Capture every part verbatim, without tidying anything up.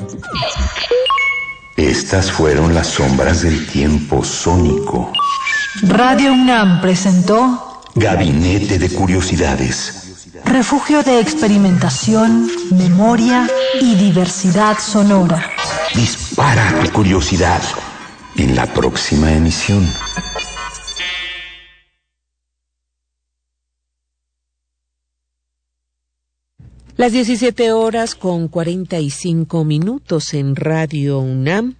Estas fueron las sombras del tiempo sónico. Radio UNAM presentó Gabinete de Curiosidades. Refugio de experimentación, memoria y diversidad sonora. Dispara tu curiosidad en la próxima emisión. Las diecisiete horas con cuarenta y cinco minutos en Radio UNAM.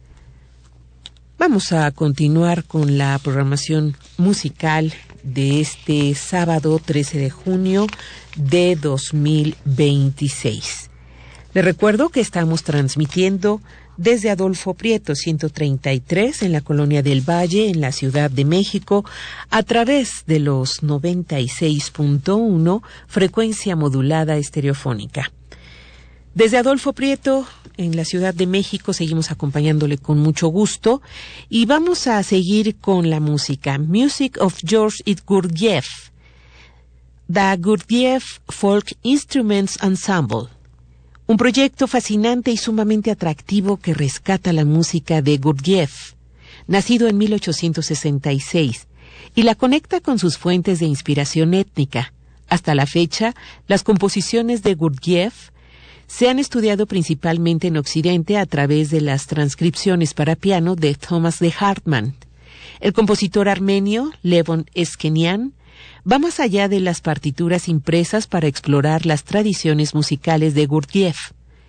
Vamos a continuar con la programación musical de este sábado trece de junio de dos mil veintiséis. Les recuerdo que estamos transmitiendo desde Adolfo Prieto ciento treinta y tres en la Colonia del Valle, en la Ciudad de México, a través de los noventa y seis punto uno, frecuencia modulada estereofónica. Desde Adolfo Prieto, en la Ciudad de México, seguimos acompañándole con mucho gusto y vamos a seguir con la música. Music of George Gurdjieff, The Gurdjieff Folk Instruments Ensemble. Un proyecto fascinante y sumamente atractivo que rescata la música de Gurdjieff, nacido en mil ochocientos sesenta y seis, y la conecta con sus fuentes de inspiración étnica. Hasta la fecha, las composiciones de Gurdjieff se han estudiado principalmente en Occidente a través de las transcripciones para piano de Thomas de Hartmann. El compositor armenio Levon Eskenian va más allá de las partituras impresas para explorar las tradiciones musicales de Gurdjieff.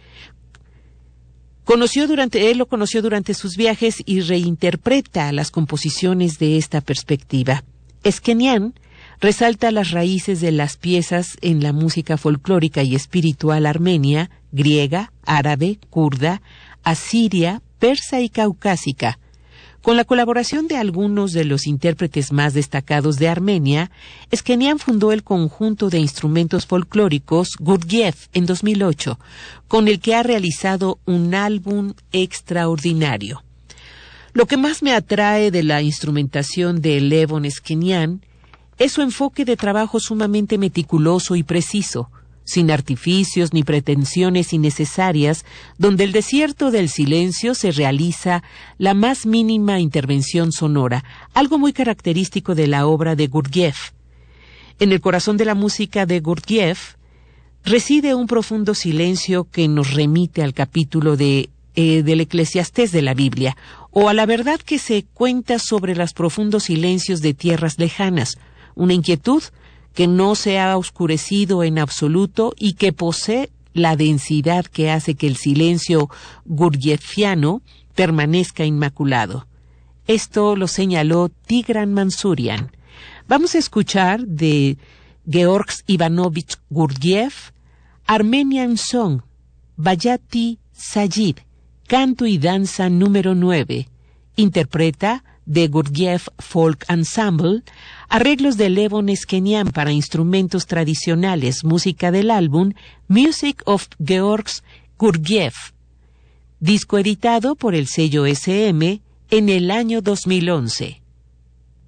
Conoció durante, él lo conoció durante sus viajes y reinterpreta las composiciones de esta perspectiva. Eskenian resalta las raíces de las piezas en la música folclórica y espiritual armenia, griega, árabe, kurda, asiria, persa y caucásica. Con la colaboración de algunos de los intérpretes más destacados de Armenia, Eskenian fundó el conjunto de instrumentos folclóricos Gurdjieff en dos mil ocho, con el que ha realizado un álbum extraordinario. Lo que más me atrae de la instrumentación de Levon Eskenian es su enfoque de trabajo sumamente meticuloso y preciso, sin artificios ni pretensiones innecesarias, donde el desierto del silencio se realiza la más mínima intervención sonora, algo muy característico de la obra de Gurdjieff. En el corazón de la música de Gurdjieff reside un profundo silencio que nos remite al capítulo de, eh, del Eclesiastés de la Biblia, o a la verdad que se cuenta sobre los profundos silencios de tierras lejanas, una inquietud que no se ha oscurecido en absoluto y que posee la densidad que hace que el silencio gurdjieffiano permanezca inmaculado. Esto lo señaló Tigran Mansurian. Vamos a escuchar de Georg Ivanovich Gurdjieff, Armenian Song, Bayati Sayid, canto y danza número nueve. Interpreta de Gurdjieff Folk Ensemble, arreglos de Levon Eskenian para instrumentos tradicionales, música del álbum Music of Georg Gurdjieff, disco editado por el sello S M en el año dos mil once.